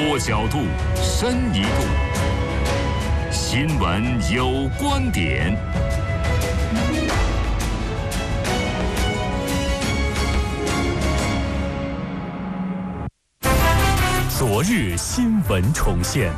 多角度，深一步。新闻有观点。 昨日新闻重现。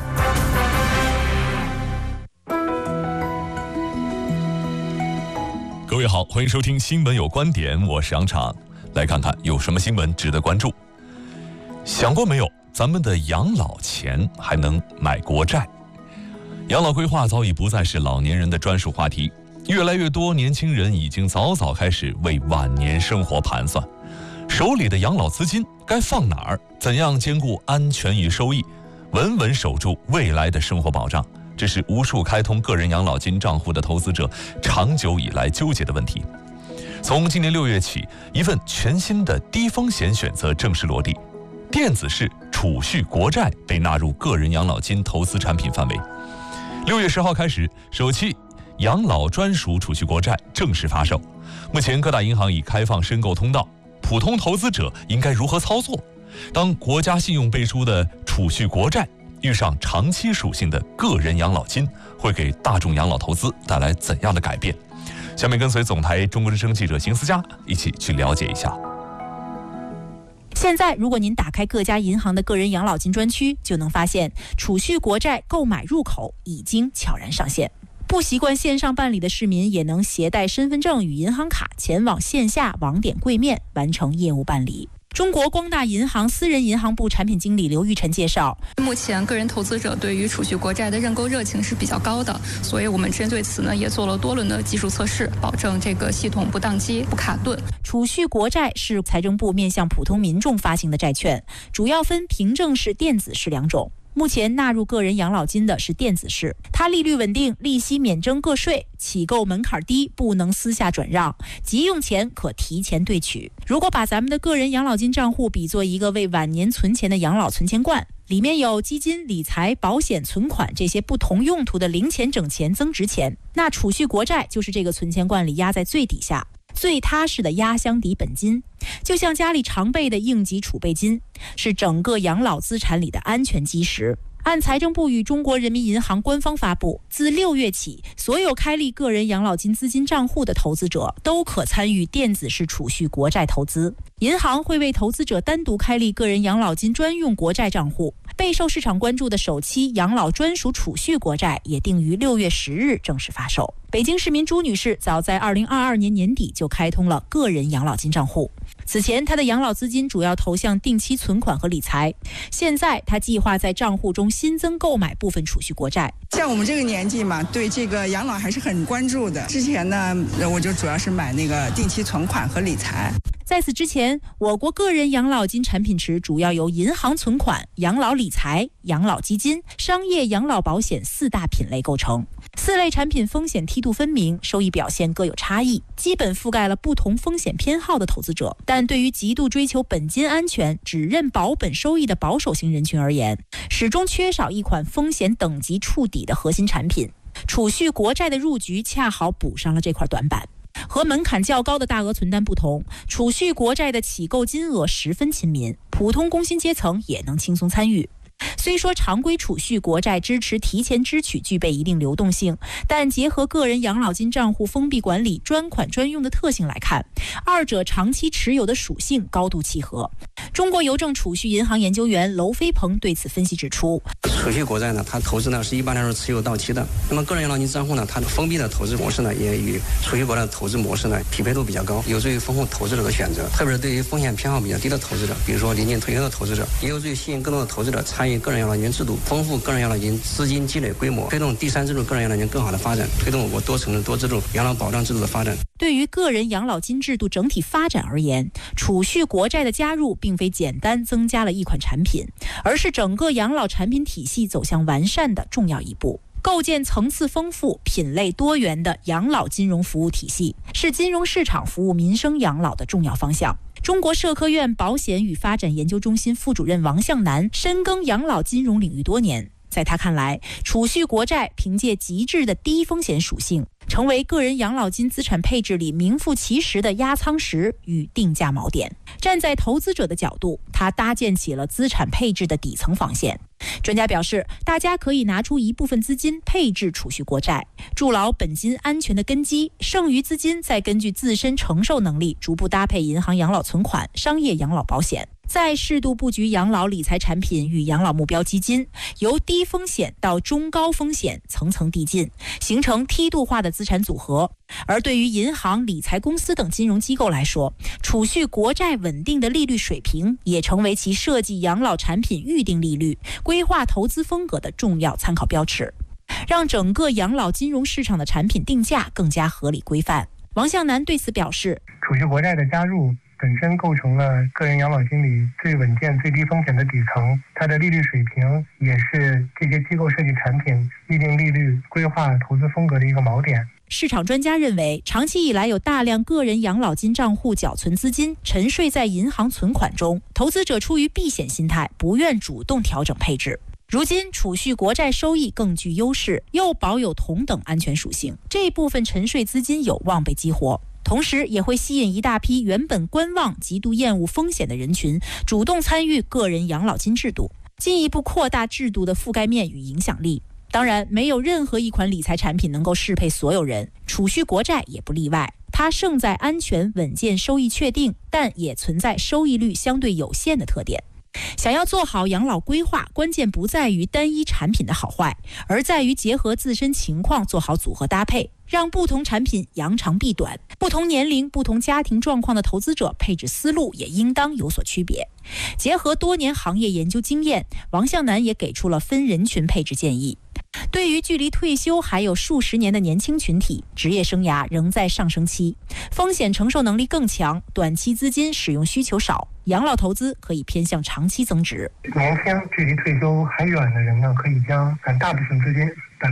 各位好，欢迎收听新闻有观点，我是杨畅。来看看有什么新闻值得关注。想过没有，咱们的养老钱还能买国债？养老规划早已不再是老年人的专属话题，越来越多年轻人已经早早开始为晚年生活盘算。手里的养老资金该放哪儿？怎样兼顾安全与收益，稳稳守住未来的生活保障？这是无数开通个人养老金账户的投资者长久以来纠结的问题。从今年6月起，一份全新的低风险选择正式落地，电子式储蓄国债被纳入个人养老金投资产品范围。6月10号开始，首期养老专属储蓄国债正式发售。目前各大银行已开放申购通道，普通投资者应该如何操作？当国家信用背书的储蓄国债遇上长期属性的个人养老金，会给大众养老投资带来怎样的改变？下面跟随总台中国之声记者邢思佳一起去了解一下。 现在如果您打开各家银行的个人养老金专区，就能发现储蓄国债购买入口已经悄然上线。不习惯线上办理的市民也能携带身份证与银行卡前往线下网点柜面完成业务办理。中国光大银行私人银行部产品经理刘玉晨介绍， 目前个人投资者对于储蓄国债的认购热情是比较高的，所以我们针对此呢也做了多轮的技术测试，保证这个系统不宕机、不卡顿。 储蓄国债是财政部面向普通民众发行的债券，主要分凭证式、电子式两种。目前纳入个人养老金的是电子式，它利率稳定，利息免征个税，起购门槛低，不能私下转让，急用钱可提前兑取。如果把咱们的个人养老金账户比作一个为晚年存钱的养老存钱罐，里面有基金、理财、保险、存款这些不同用途的零钱、整钱、增值钱，那储蓄国债就是这个存钱罐里压在最底下，最踏实的压箱底本金，就像家里常备的应急储备金，是整个养老资产里的安全基石。按财政部与中国人民银行官方发布，自6月起，所有开立个人养老金资金账户的投资者都可参与电子式储蓄国债投资。银行会为投资者单独开立个人养老金专用国债账户。备受市场关注的首期养老专属储蓄国债也定于6月10日正式发售。北京市民朱女士早在2022年年底就开通了个人养老金账户。此前她的养老资金主要投向定期存款和理财，现在她计划在账户中新增购买部分储蓄国债。 像我们这个年纪嘛，对这个养老还是很关注的。之前呢，我就主要是买那个定期存款和理财。 在此之前，我国个人养老金产品池主要由银行存款、养老理财、养老基金、商业养老保险4大品类构成。4类产品风险梯度分明，收益表现各有差异，基本覆盖了不同风险偏好的投资者。但对于极度追求本金安全、只认保本收益的保守型人群而言，始终缺少一款风险等级触底的核心产品。储蓄国债的入局恰好补上了这块短板。和门槛较高的大额存单不同，储蓄国债的起购金额十分亲民，普通工薪阶层也能轻松参与。虽说常规储蓄国债支持提前支取具备一定流动性，但结合个人养老金账户封闭管理、专款专用的特性来看，二者长期持有的属性高度契合。中国邮政储蓄银行研究员娄飞鹏对此分析指出， 储蓄国债呢，它投资呢是一般来说持有到期的。那么个人养老金账户呢，它的封闭的投资模式呢，也与储蓄国债的投资模式呢匹配度比较高，有助于丰富投资者的选择。特别是对于风险偏好比较低的投资者，比如说临近退休的投资者，也有助于吸引更多的投资者参与个人养老金制度，丰富个人养老金资金积累规模，推动第三支柱个人养老金更好的发展，推动我国多层次多支柱养老保障制度的发展。 对于个人养老金制度整体发展而言，储蓄国债的加入并非简单增加了一款产品，而是整个养老产品体系走向完善的重要一步。构建层次丰富、品类多元的养老金融服务体系，是金融市场服务民生养老的重要方向。中国社科院保险与发展研究中心副主任王向南深耕养老金融领域多年，在他看来，储蓄国债凭借极致的低风险属性，成为个人养老金资产配置里名副其实的压舱石与定价锚点。站在投资者的角度，他搭建起了资产配置的底层防线。 专家表示，大家可以拿出一部分资金配置储蓄国债，筑牢本金安全的根基，剩余资金再根据自身承受能力逐步搭配银行养老存款、商业养老保险，再适度布局养老理财产品与养老目标基金，由低风险到中高风险层层递进，形成梯度化的资产组合。而对于银行、理财公司等金融机构来说，储蓄国债稳定的利率水平也成为其设计养老产品预定利率、规划投资风格的重要参考标尺，让整个养老金融市场的产品定价更加合理规范。王向南对此表示， 储蓄国债的加入本身构成了个人养老金里最稳健、最低风险的底层，它的利率水平也是这些机构设计产品预定利率、规划投资风格的一个锚点。 市场专家认为，长期以来有大量个人养老金账户缴存资金沉睡在银行存款中，投资者出于避险心态，不愿主动调整配置。如今储蓄国债收益更具优势，又保有同等安全属性，这部分沉睡资金有望被激活，同时也会吸引一大批原本观望、极度厌恶风险的人群主动参与个人养老金制度，进一步扩大制度的覆盖面与影响力。当然，没有任何一款理财产品能够适配所有人，储蓄国债也不例外。它胜在安全、稳健、收益确定，但也存在收益率相对有限的特点。想要做好养老规划，关键不在于单一产品的好坏，而在于结合自身情况做好组合搭配，让不同产品扬长避短。不同年龄、不同家庭状况的投资者配置思路也应当有所区别。结合多年行业研究经验，王向南也给出了分人群配置建议。对于距离退休还有数十年的年轻群体，职业生涯仍在上升期，风险承受能力更强，短期资金使用需求少，养老投资可以偏向长期增值。 年轻距离退休还远的人呢，可以将大部分资金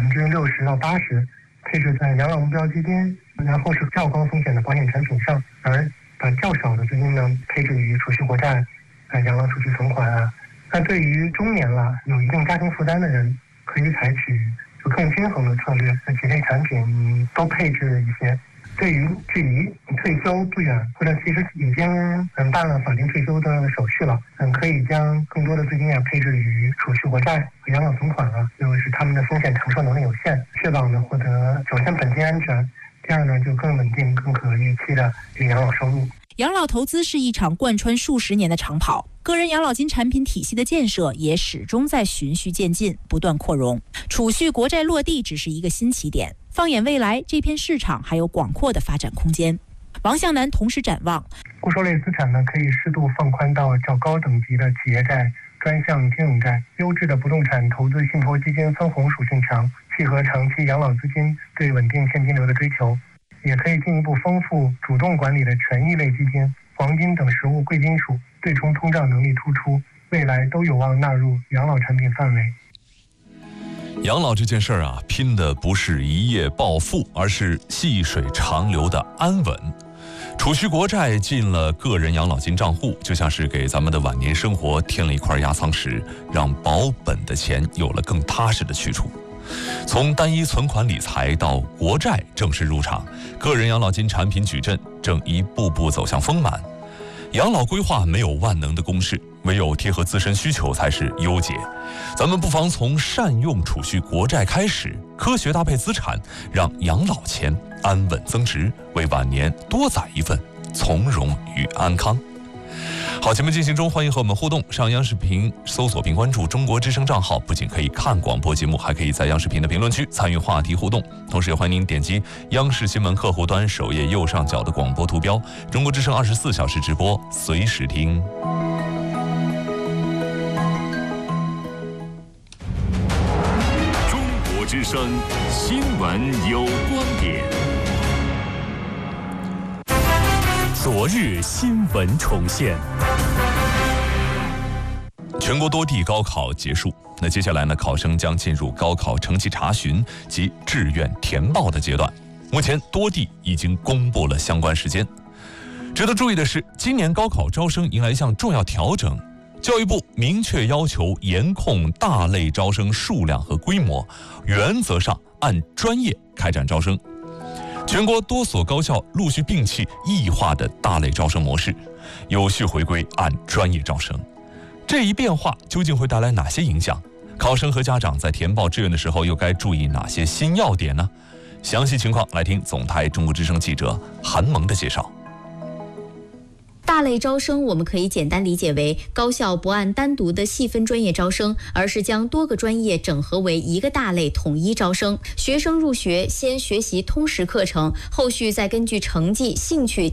60%到80%配置在养老目标基金，然后是较高风险的保险产品上，而把较少的资金呢配置于储蓄国债、养老储蓄存款啊。那对于中年了有一定家庭负担的人，可以采取就更均衡的策略，几类产品都配置一些。对于距离退休不远，或者其实已经办了法定退休的手续了，可以将更多的资金配置于储蓄国债和养老存款了。就是他们的风险承受能力有限，确保呢获得首先本金安全，第二呢就更稳定、更可预期的养老收入。 养老投资是一场贯穿数十年的长跑，个人养老金产品体系的建设也始终在循序渐进，不断扩容。储蓄国债落地只是一个新起点，放眼未来，这片市场还有广阔的发展空间。王向南同时展望， 固收类资产呢，可以适度放宽到较高等级的企业债、专项经营债，优质的不动产投资信托基金分红属性强，契合长期养老资金对稳定现金流的追求。也可以进一步丰富主动管理的权益类基金、黄金等实物贵金属，对冲通胀能力突出，未来都有望纳入养老产品范围。 养老这件事儿啊，拼的不是一夜暴富，而是细水长流的安稳。储蓄国债进了个人养老金账户，就像是给咱们的晚年生活添了一块压舱石，让保本的钱有了更踏实的去处。从单一存款理财到国债正式入场，个人养老金产品矩阵正一步步走向丰满。养老规划没有万能的公式，唯有贴合自身需求才是优解。咱们不妨从善用储蓄国债开始，科学搭配资产，让养老钱安稳增值，为晚年多载一份从容与安康。好，节目进行中，欢迎和我们互动。上央视频搜索并关注中国之声账号，不仅可以看广播节目，还可以在央视频的评论区参与话题互动。同时也欢迎您点击央视新闻客户端首页右上角的广播图标，中国之声24小时直播，随时听。 中国之声新闻有观点。 昨日新闻重现。 全国多地高考结束，那接下来呢，考生将进入高考成绩查询及志愿填报的阶段。目前多地已经公布了相关时间。值得注意的是，今年高考招生迎来一项重要调整，教育部明确要求严控大类招生数量和规模，原则上按专业开展招生。全国多所高校陆续摒弃异化的大类招生模式，有序回归按专业招生。这一变化究竟会带来哪些影响？ 考生和家长在填报志愿的时候又该注意哪些新要点呢？详细情况来听总台中国之声记者韩萌的介绍。 大类招生我们可以简单理解为高校不按单独的细分专业招生，而是将多个专业整合为一个大类统一招生。学生入学先学习通识课程，后续再根据成绩、兴趣